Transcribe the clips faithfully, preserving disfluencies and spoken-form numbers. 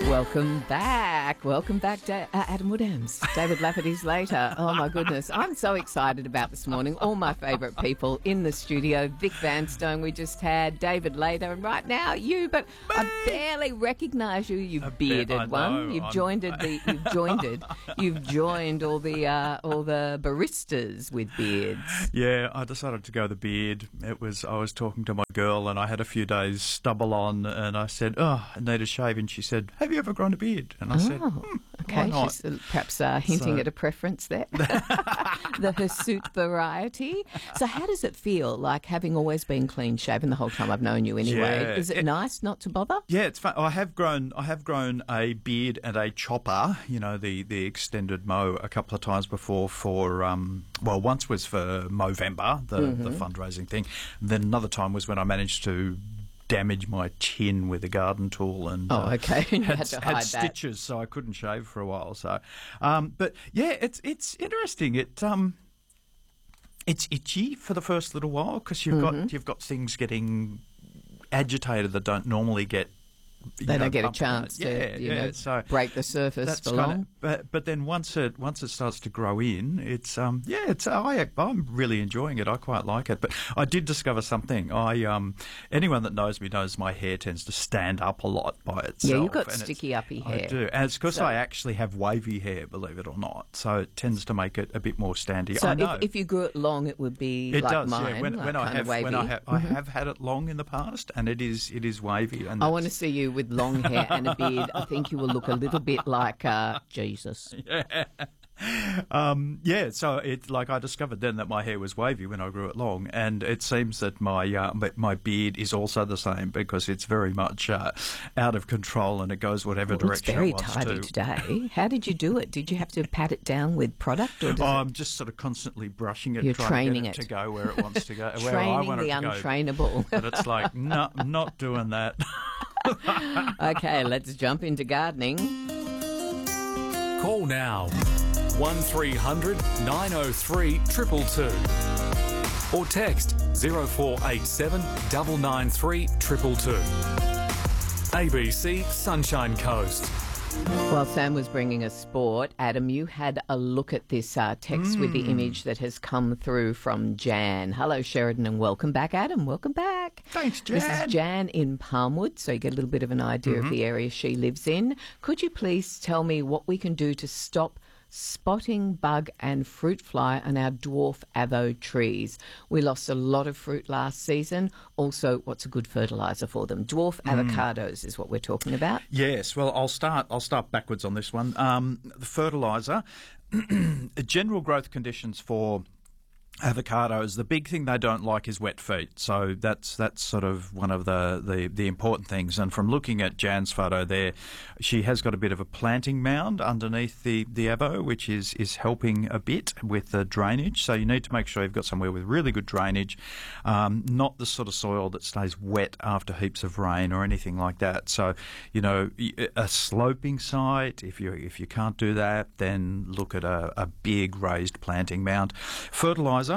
Welcome back. Welcome back, da- uh, Adam Woodhams. David Lafferty's later. Oh, my goodness. I'm so excited about this morning. All my favourite people in the studio. Vic Vanstone we just had, David later, and right now you, but I barely recognise you, you I bearded bet I one. know. You've I'm- joined the you've joined it. You've joined all the uh, all the baristas with beards. Yeah, I decided to go the beard. It was I was talking to my girl and I had a few days stubble on and I said, "Oh, I need a shave," and she said, "Have you ever grown a beard?" And I Oh, said, hmm, okay. why not? She's uh, perhaps uh, hinting So- at a preference there. The hirsute variety. So how does it feel, like having always been clean-shaven the whole time I've known you anyway? Yeah, Is it, it- nice not to bother? Yeah, it's fun. I have grown. I have grown a beard and a chopper. You know, the, the extended mow a couple of times before. For um, well, once was for Movember, the Mm-hmm. the fundraising thing. And then another time was when I managed to damage my chin with a garden tool and Oh, okay. You had, had to had hide that. stitches, so I couldn't shave for a while. So, um, but yeah, it's it's interesting. It um. It's itchy for the first little while because you've Mm-hmm. got you've got things getting agitated that don't normally get. you They know, don't get a bumped on chance it. to, yeah, you yeah. know, so break the surface that's for kinda- long. But but then once it once it starts to grow in, it's um yeah it's I I'm really enjoying it. I quite like it. But I did discover something. I um anyone that knows me knows my hair tends to stand up a lot by itself. Yeah, you've got and it's- sticky uppy hair. I do, and it's because So- I actually have wavy hair, believe it or not. So it tends to make it a bit more standy. So I know. if, if you grew it long, it would be It like does, mine, yeah. When, like when I kind have of wavy. when I have I Mhm. have had it long in the past, and it is it is wavy. And I want to that's- see you with long hair and a beard. I think you will look a little bit like uh, Jesus. Um, yeah, so it like I discovered then that my hair was wavy when I grew it long, and it seems that my uh, my- my beard is also the same because it's very much uh, out of control and it goes whatever Well, it's direction very it wants tidy to. today. How did you do it? Did you have to pat it down with product, or does Oh, it I'm just sort of constantly brushing it, You're trying training to get it, it. to go where it wants to go, where I training want the it to go. untrainable? But it's like, no, I'm not doing that. Okay, let's jump into gardening. Call now one three hundred nine oh three two two two or text zero four eight seven nine nine three two two two. A B C Sunshine Coast. While Sam was bringing us sport, Adam, you had a look at this uh, text with the image that has come through from Jan. Hello, Sheridan, and welcome back, Adam. Welcome back. Thanks, This Jan. is Jan in Palmwood, so you get a little bit of an idea of the area she lives in. Could you please tell me what we can do to stop spotting bug and fruit fly on our dwarf avo trees? We lost a lot of fruit last season. Also, what's a good fertiliser for them? Dwarf avocados is what we're talking about. Yes, well, I'll start. I'll start backwards on this one. Um, the fertiliser, general growth conditions for avocados. The big thing they don't like is wet feet. So that's that's sort of one of the, the, the important things. And from looking at Jan's photo there, she has got a bit of a planting mound underneath the, the avo, which is, is helping a bit with the drainage. So you need to make sure you've got somewhere with really good drainage, um, not the sort of soil that stays wet after heaps of rain or anything like that. So, you know, a sloping site, if you if you can't do that, then look at a, a big raised planting mound. Fertiliser.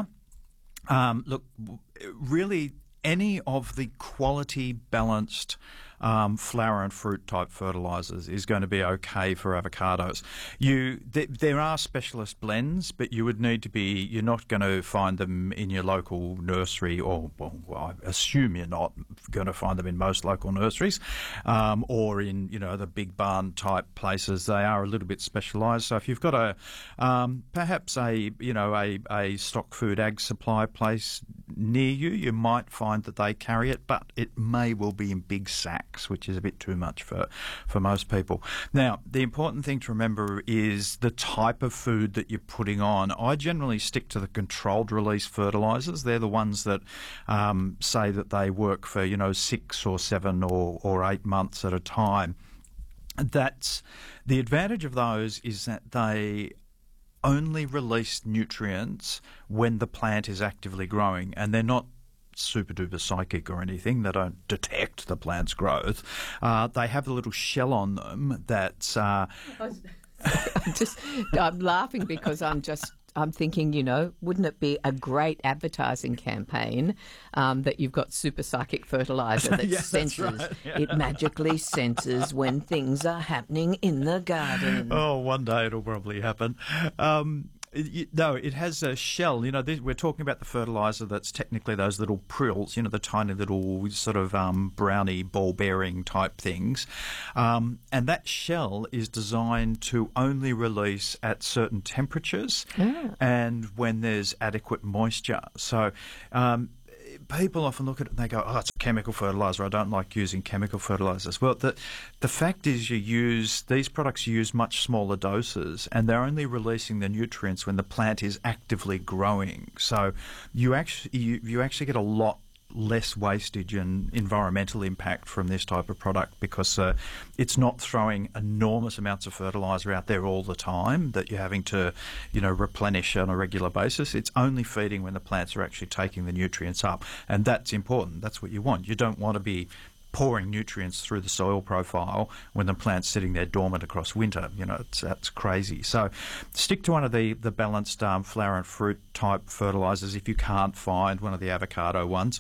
Um, look, really, any of the quality balanced um, flower and fruit type fertilisers is going to be okay for avocados. You th- there are specialist blends, but you would need to be. You're not going to find them in your local nursery, or well, I assume you're not going to find them in most local nurseries, um, or in you know the big barn type places. They are a little bit specialised. So if you've got a um, perhaps a you know a, a stock food ag supply place near you, you might find that they carry it, but it may well be in big sacks, which is a bit too much for, for most people. Now, the important thing to remember is the type of food that you're putting on. I generally stick to the controlled release fertilisers. They're the ones that um, say that they work for, you know, six or seven or, or eight months at a time. That's the advantage of those is that they only release nutrients when the plant is actively growing, and they're not super duper psychic or anything. They don't detect the plant's growth. Uh, they have a little shell on them that's uh, I'm just I'm laughing because I'm just I'm thinking, you know, wouldn't it be a great advertising campaign um, that you've got super psychic fertiliser that Yeah, that's senses, right, yeah. it magically senses when things are happening in the garden. Oh, one day it'll probably happen. Um, it, no, it has a shell. You know, this, we're talking about the fertiliser that's technically those little prills, you know, the tiny little sort of um, brownie ball-bearing type things. Um, and that shell is designed to only release at certain temperatures Ah. and when there's adequate moisture. So um, people often look at it and they go, oh, it's a chemical fertiliser. I don't like using chemical fertilisers. Well, the, the fact is you use, these products use much smaller doses and they're only releasing the nutrients when the plant is actively growing. So you actually, you, you actually get a lot less wastage and environmental impact from this type of product because uh, it's not throwing enormous amounts of fertiliser out there all the time that you're having to, you know, replenish on a regular basis. It's only feeding when the plants are actually taking the nutrients up, and that's important. That's what you want. You don't want to be pouring nutrients through the soil profile when the plant's sitting there dormant across winter. You know, it's, that's crazy. So stick to one of the, the balanced um, flower and fruit type fertilisers if you can't find one of the avocado ones.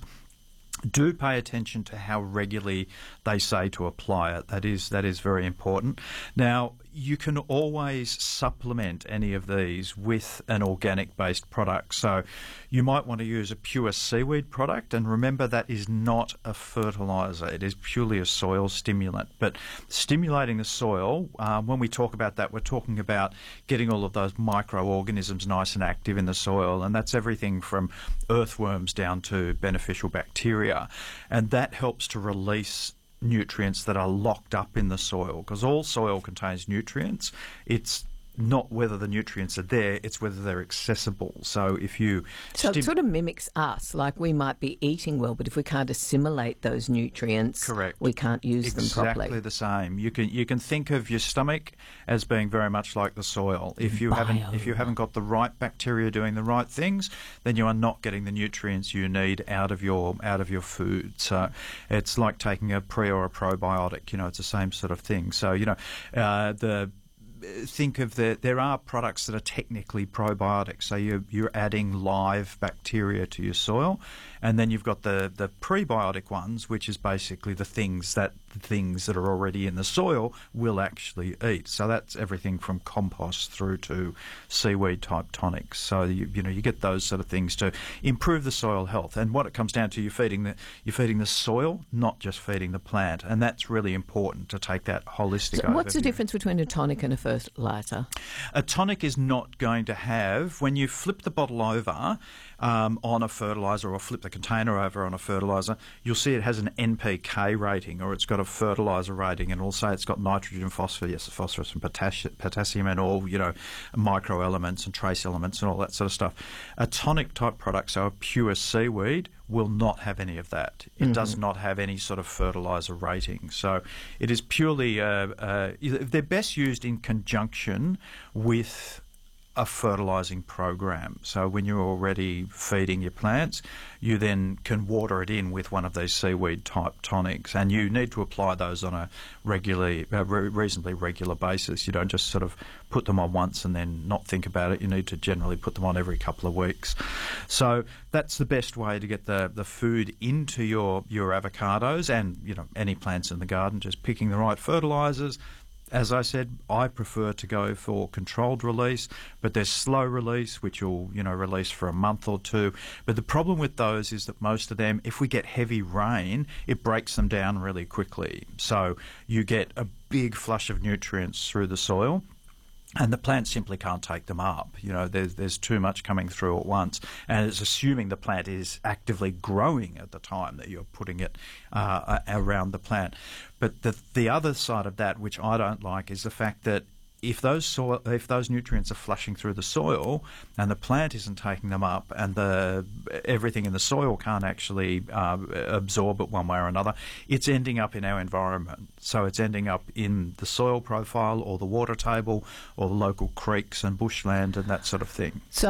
Do pay attention to how regularly they say to apply it. That is that is very important. Now, you can always supplement any of these with an organic-based product. So you might want to use a pure seaweed product, and remember that is not a fertiliser. It is purely a soil stimulant. But stimulating the soil, um, when we talk about that, we're talking about getting all of those microorganisms nice and active in the soil, and that's everything from earthworms down to beneficial bacteria. And that helps to release nutrients that are locked up in the soil, because all soil contains nutrients. It's not whether the nutrients are there, it's whether they're accessible. So if you... So stim- it sort of mimics us, like we might be eating well, but if we can't assimilate those nutrients, Correct. we can't use exactly them properly. Exactly the same. You can you can think of your stomach as being very much like the soil. If you haven't if you haven't got the right bacteria doing the right things, then you are not getting the nutrients you need out of your out of your food. So it's like taking a pre or a probiotic. You know, it's the same sort of thing. So you know, uh, the think of the there are products that are technically probiotics, so you're, you're adding live bacteria to your soil, and then you've got the, the prebiotic ones, which is basically the things that the things that are already in the soil will actually eat. So that's everything from compost through to seaweed type tonics. So you, you know you get those sort of things to improve the soil health. And what it comes down to, you're feeding the you're feeding the soil, not just feeding the plant, and that's really important to take that holistic. So what's the overview. difference between a tonic and a fertiliser? A tonic is not going to have, when you flip the bottle over um, on a fertiliser or flip the container over on a fertiliser, you'll see it has an N P K rating, or it's got a fertiliser rating, and it'll say it's got nitrogen, phosphorus, phosphorus and potassium, potassium and all, you know, micro elements and trace elements and all that sort of stuff. A tonic type product, so a pure seaweed, will not have any of that. It mm-hmm. does not have any sort of fertiliser rating. So it is purely, uh, uh, they're best used in conjunction with a fertilising program. So when you're already feeding your plants, you then can water it in with one of these seaweed type tonics, and you need to apply those on a regularly, uh, re- reasonably regular basis. You don't just sort of put them on once and then not think about it. You need to generally put them on every couple of weeks. So that's the best way to get the, the food into your, your avocados and, you know, any plants in the garden, just picking the right fertilisers. As I said, I prefer to go for controlled release, but there's slow release, which will, you know, release for a month or two. But the problem with those is that most of them, if we get heavy rain, it breaks them down really quickly. So you get a big flush of nutrients through the soil, and the plant simply can't take them up. You know, there's there's too much coming through at once, and it's assuming the plant is actively growing at the time that you're putting it uh, around the plant. But the the other side of that, which I don't like, is the fact that if those soil, if those nutrients are flushing through the soil and the plant isn't taking them up, and the everything in the soil can't actually uh, absorb it one way or another, it's ending up in our environment. So it's ending up in the soil profile or the water table or the local creeks and bushland and that sort of thing. So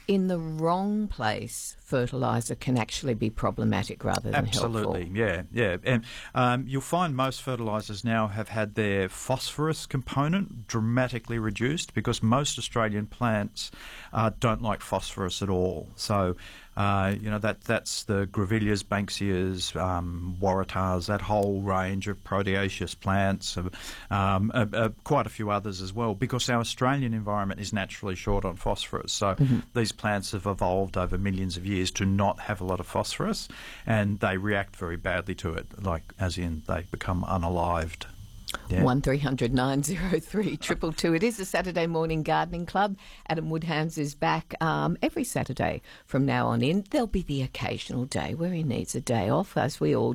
in the wrong place, fertiliser can actually be problematic rather than Absolutely, helpful. yeah, yeah. And um, you'll find most fertilisers now have had their phosphorus component dramatically reduced because most Australian plants uh, don't like phosphorus at all. So, uh, you know, that that's the grevilleas, banksias, um, waratahs, that whole range of proteaceous plants, um, uh, uh, quite a few others as well, because our Australian environment is naturally short on phosphorus. So mm-hmm. these plants have evolved over millions of years to not have a lot of phosphorus, and they react very badly to it, like as in they become unalived. Yeah. one three hundred nine oh three two two two. It is a Saturday morning gardening club. Adam Woodhounds is back um, every Saturday from now on in. There'll be the occasional day where he needs a day off, as we all